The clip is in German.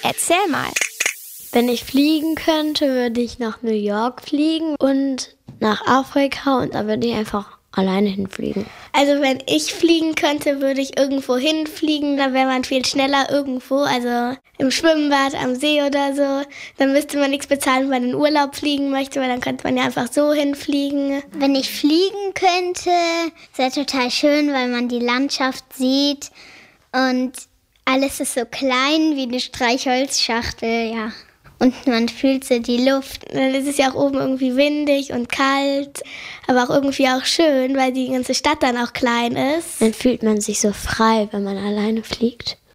Erzähl mal. Wenn ich fliegen könnte, würde ich nach New York fliegen und nach Afrika und da würde ich einfach alleine hinfliegen. Also wenn ich fliegen könnte, würde ich irgendwo hinfliegen, da wäre man viel schneller irgendwo, also im Schwimmbad, am See oder so. Dann müsste man nichts bezahlen, wenn man in Urlaub fliegen möchte, weil dann könnte man ja einfach so hinfliegen. Wenn ich fliegen könnte, wäre total schön, weil man die Landschaft sieht und alles ist so klein wie eine Streichholzschachtel, ja. Und man fühlt so die Luft. Dann ist es ja auch oben irgendwie windig und kalt, aber auch irgendwie auch schön, weil die ganze Stadt dann auch klein ist. Dann fühlt man sich so frei, wenn man alleine fliegt.